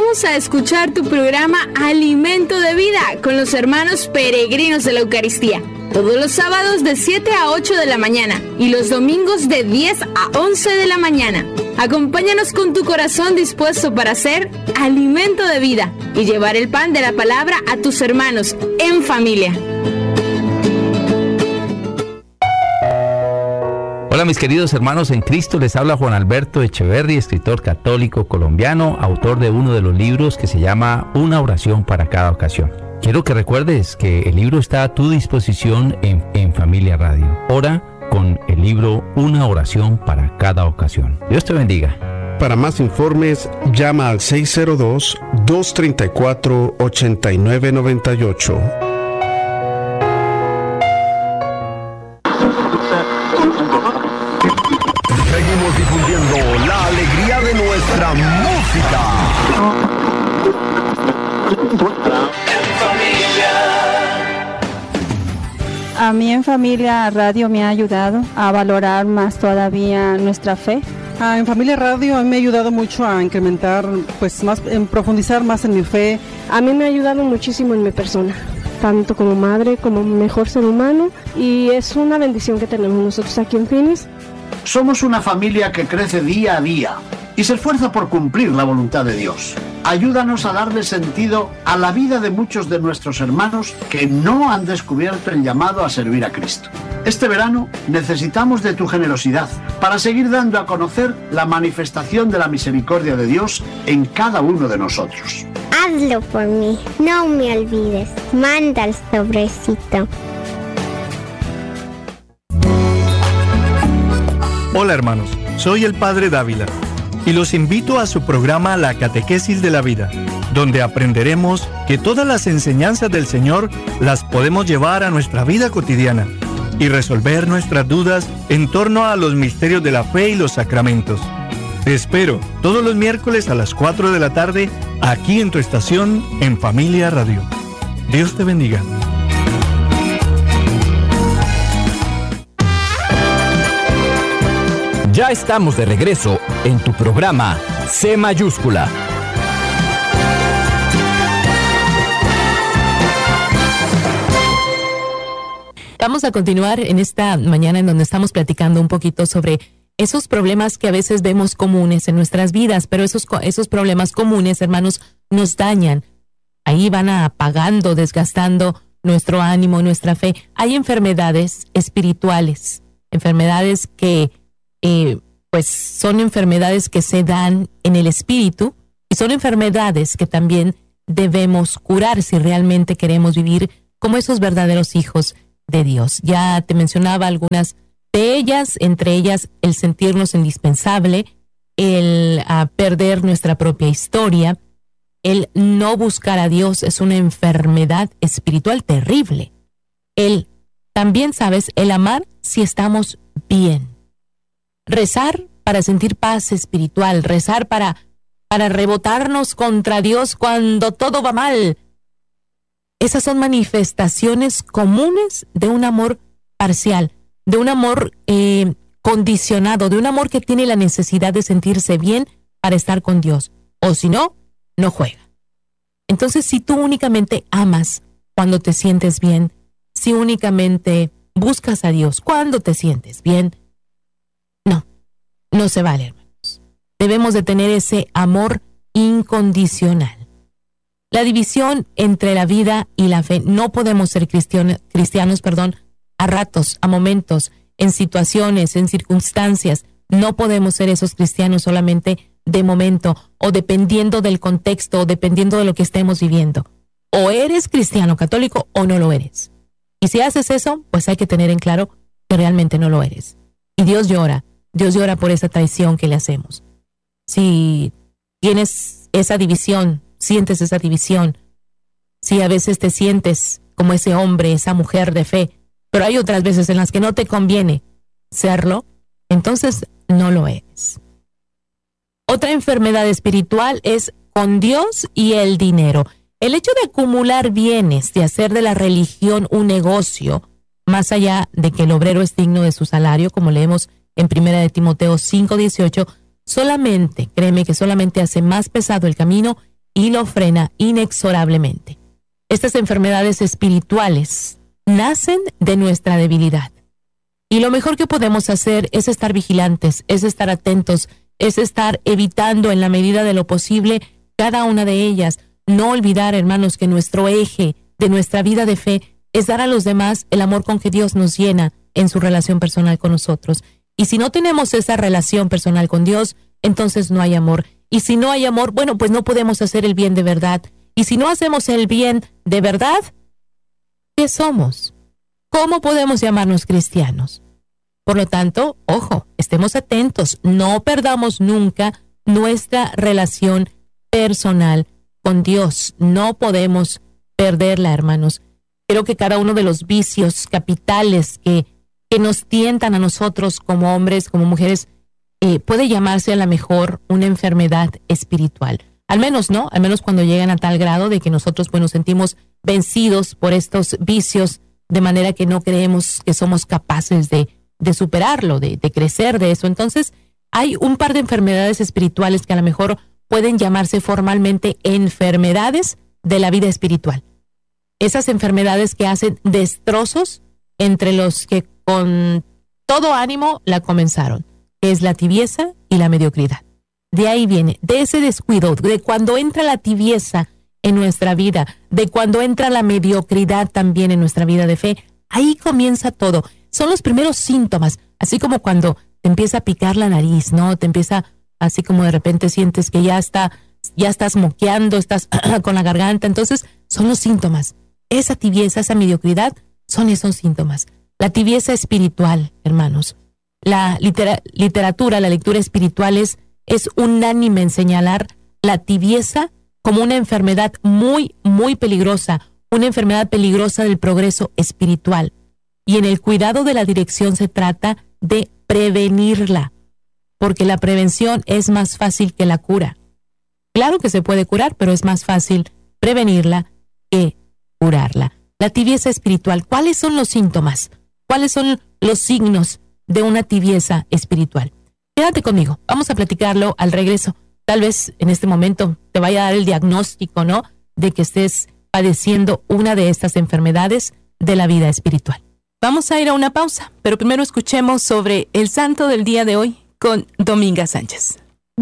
invitamos a escuchar tu programa Alimento de Vida con los hermanos peregrinos de la Eucaristía. Todos los sábados de 7 a 8 de la mañana y los domingos de 10 a 11 de la mañana. Acompáñanos con tu corazón dispuesto para hacer alimento de vida y llevar el pan de la palabra a tus hermanos en familia. Hola mis queridos hermanos en Cristo, les habla Juan Alberto Echeverri, escritor católico colombiano, autor de uno de los libros que se llama Una oración para cada ocasión. Quiero que recuerdes que el libro está a tu disposición en Familia Radio. Ora con el libro Una oración para cada ocasión. Dios te bendiga. Para más informes, llama al 602-234-8998. Seguimos difundiendo la alegría de nuestra música. A mí en Familia Radio me ha ayudado a valorar más todavía nuestra fe. En Familia Radio a mí me ha ayudado mucho a incrementar, más, en profundizar más en mi fe. A mí me ha ayudado muchísimo en mi persona, tanto como madre como mejor ser humano, y es una bendición que tenemos nosotros aquí en Finis. Somos una familia que crece día a día y se esfuerza por cumplir la voluntad de Dios. Ayúdanos a darle sentido a la vida de muchos de nuestros hermanos que no han descubierto el llamado a servir a Cristo. Este verano necesitamos de tu generosidad para seguir dando a conocer la manifestación de la misericordia de Dios en cada uno de nosotros. Hazlo por mí, no me olvides. Manda el sobrecito. Hola hermanos, soy el Padre Dávila y los invito a su programa La Catequesis de la Vida, donde aprenderemos que todas las enseñanzas del Señor las podemos llevar a nuestra vida cotidiana y resolver nuestras dudas en torno a los misterios de la fe y los sacramentos. Te espero todos los miércoles a las 4 de la tarde aquí en tu estación en Familia Radio. Dios te bendiga. Ya estamos de regreso en tu programa C mayúscula. Vamos a continuar en esta mañana en donde estamos platicando un poquito sobre esos problemas que a veces vemos comunes en nuestras vidas, pero esos problemas comunes, hermanos, nos dañan. Ahí van apagando, desgastando nuestro ánimo, nuestra fe. Hay enfermedades espirituales, enfermedades que son enfermedades que se dan en el espíritu y son enfermedades que también debemos curar si realmente queremos vivir como esos verdaderos hijos de Dios. Ya te mencionaba algunas de ellas, entre ellas el sentirnos indispensable, el perder nuestra propia historia, el no buscar a Dios es una enfermedad espiritual terrible. También, ¿sabes? El amar si estamos bien. Rezar para sentir paz espiritual, rezar para rebotarnos contra Dios cuando todo va mal. Esas son manifestaciones comunes de un amor parcial, de un amor condicionado, de un amor que tiene la necesidad de sentirse bien para estar con Dios. O si no, no juega. Entonces, si tú únicamente amas cuando te sientes bien, si únicamente buscas a Dios cuando te sientes bien, no se vale, hermanos. Debemos de tener ese amor incondicional. La división entre la vida y la fe. No podemos ser cristianos, a ratos, a momentos, en situaciones, en circunstancias. No podemos ser esos cristianos solamente de momento o dependiendo del contexto o dependiendo de lo que estemos viviendo. O eres cristiano católico o no lo eres. Y si haces eso, pues hay que tener en claro que realmente no lo eres. Y Dios llora por esa traición que le hacemos. Si tienes esa división, sientes esa división, si a veces te sientes como ese hombre, esa mujer de fe, pero hay otras veces en las que no te conviene serlo, entonces no lo eres. Otra enfermedad espiritual es con Dios y el dinero. El hecho de acumular bienes, de hacer de la religión un negocio, más allá de que el obrero es digno de su salario, como leemos en 1 Timoteo 5:18, créeme que solamente hace más pesado el camino y lo frena inexorablemente. Estas enfermedades espirituales nacen de nuestra debilidad. Y lo mejor que podemos hacer es estar vigilantes, es estar atentos, es estar evitando en la medida de lo posible cada una de ellas. No olvidar, hermanos, que nuestro eje de nuestra vida de fe es dar a los demás el amor con que Dios nos llena en su relación personal con nosotros. Y si no tenemos esa relación personal con Dios, entonces no hay amor. Y si no hay amor, bueno, pues no podemos hacer el bien de verdad. Y si no hacemos el bien de verdad, ¿qué somos? ¿Cómo podemos llamarnos cristianos? Por lo tanto, ojo, estemos atentos, no perdamos nunca nuestra relación personal con Dios. No podemos perderla, hermanos. Creo que cada uno de los vicios capitales que nos tientan a nosotros como hombres, como mujeres, puede llamarse a lo mejor una enfermedad espiritual. Al menos, ¿no? Al menos cuando llegan a tal grado de que nosotros pues nos sentimos vencidos por estos vicios, de manera que no creemos que somos capaces de superarlo, de crecer de eso. Entonces, hay un par de enfermedades espirituales que a lo mejor pueden llamarse formalmente enfermedades de la vida espiritual. Esas enfermedades que hacen destrozos entre los que con todo ánimo la comenzaron, que es la tibieza y la mediocridad. De ahí viene, de ese descuido, de cuando entra la tibieza en nuestra vida, de cuando entra la mediocridad también en nuestra vida de fe, ahí comienza todo. Son los primeros síntomas, así como cuando te empieza a picar la nariz, ¿no? Te empieza, así como de repente sientes que ya estás moqueando, estás con la garganta. Entonces, son los síntomas. Esa tibieza, esa mediocridad, son esos síntomas. La tibieza espiritual, hermanos. La literatura, la lectura espiritual es unánime en señalar la tibieza como una enfermedad muy, muy peligrosa, una enfermedad peligrosa del progreso espiritual. Y en el cuidado de la dirección se trata de prevenirla, porque la prevención es más fácil que la cura. Claro que se puede curar, pero es más fácil prevenirla que curarla. La tibieza espiritual, ¿cuáles son los síntomas? ¿Cuáles son los signos de una tibieza espiritual? Quédate conmigo, vamos a platicarlo al regreso. Tal vez en este momento te vaya a dar el diagnóstico, ¿no?, de que estés padeciendo una de estas enfermedades de la vida espiritual. Vamos a ir a una pausa, pero primero escuchemos sobre el santo del día de hoy con Dominga Sánchez.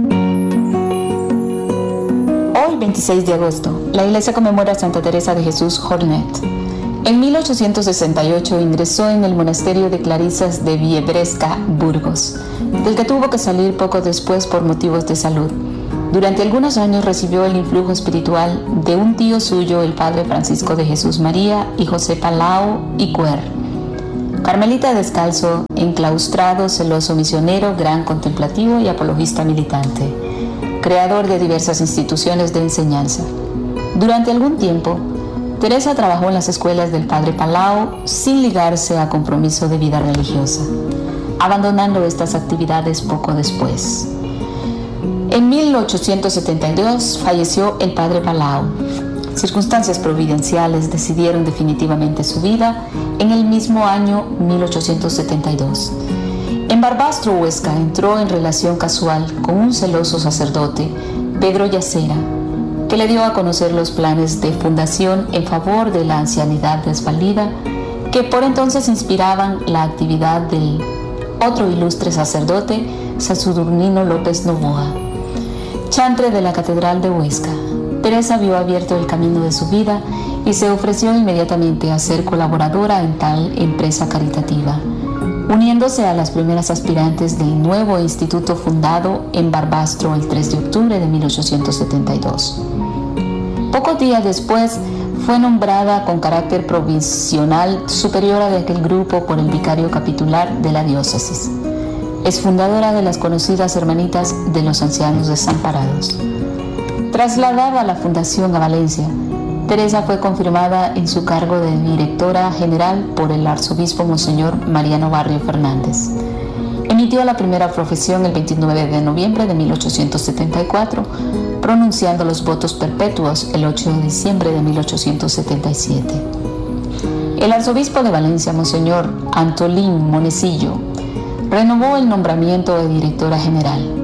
Hoy, 26 de agosto, la Iglesia conmemora a Santa Teresa de Jesús Jornet. En 1868 ingresó en el monasterio de Clarisas de Viebresca, Burgos, del que tuvo que salir poco después por motivos de salud. Durante algunos años recibió el influjo espiritual de un tío suyo, el padre Francisco de Jesús María y José Palau y Cuer. Carmelita descalzo, enclaustrado, celoso misionero, gran contemplativo y apologista militante, creador de diversas instituciones de enseñanza. Durante algún tiempo, Teresa trabajó en las escuelas del padre Palau sin ligarse a compromiso de vida religiosa, abandonando estas actividades poco después. En 1872 falleció el padre Palau. Circunstancias providenciales decidieron definitivamente su vida en el mismo año 1872. En Barbastro, Huesca, entró en relación casual con un celoso sacerdote, Pedro Yacera, que le dio a conocer los planes de fundación en favor de la ancianidad desvalida, que por entonces inspiraban la actividad del otro ilustre sacerdote, Saturnino López Novoa, chantre de la Catedral de Huesca. Teresa vio abierto el camino de su vida y se ofreció inmediatamente a ser colaboradora en tal empresa caritativa, uniéndose a las primeras aspirantes del nuevo instituto fundado en Barbastro el 3 de octubre de 1872. Pocos días después fue nombrada con carácter provisional superiora de aquel grupo por el vicario capitular de la diócesis. Es fundadora de las conocidas Hermanitas de los Ancianos Desamparados. Trasladada a la fundación a Valencia, Teresa fue confirmada en su cargo de directora general por el arzobispo Monseñor Mariano Barrio Fernández. Emitió la primera profesión el 29 de noviembre de 1874, pronunciando los votos perpetuos el 8 de diciembre de 1877. El arzobispo de Valencia, Monseñor Antolín Monecillo, renovó el nombramiento de directora general.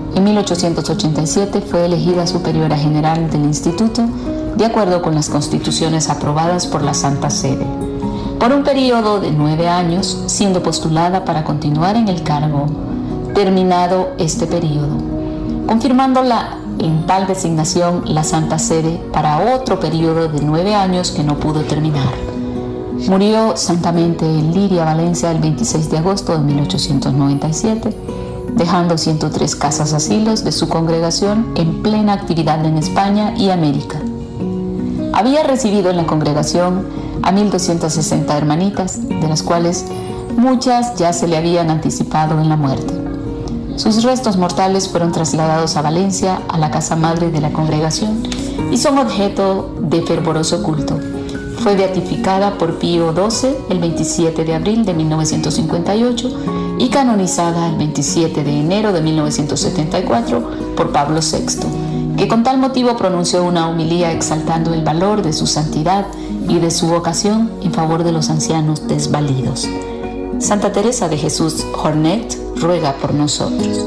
En 1887 fue elegida superiora general del instituto de acuerdo con las constituciones aprobadas por la Santa Sede, por un periodo de 9 años, siendo postulada para continuar en el cargo, terminado este periodo, confirmándola en tal designación la Santa Sede para otro periodo de 9 años que no pudo terminar. Murió santamente en Liria, Valencia, el 26 de agosto de 1897, dejando 103 casas asilos de su congregación en plena actividad en España y América. Había recibido en la congregación a 1.260 hermanitas, de las cuales muchas ya se le habían anticipado en la muerte. Sus restos mortales fueron trasladados a Valencia, a la casa madre de la congregación, y son objeto de fervoroso culto. Fue beatificada por Pío XII el 27 de abril de 1958 y canonizada el 27 de enero de 1974 por Pablo VI, que con tal motivo pronunció una homilía exaltando el valor de su santidad y de su vocación en favor de los ancianos desvalidos. Santa Teresa de Jesús Jornet ruega por nosotros.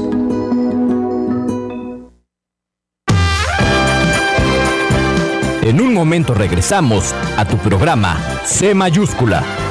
En un momento regresamos a tu programa C Mayúscula.